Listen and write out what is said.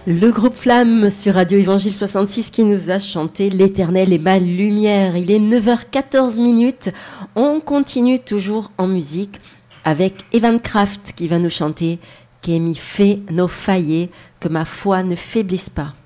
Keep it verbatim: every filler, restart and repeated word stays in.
Le groupe Flamme sur Radio Évangile soixante-six qui nous a chanté L'Éternel est ma lumière. Il est neuf heures quatorze minutes. On continue toujours en musique avec Evan Kraft qui va nous chanter Che mi fait no failler, que ma foi ne faiblisse pas.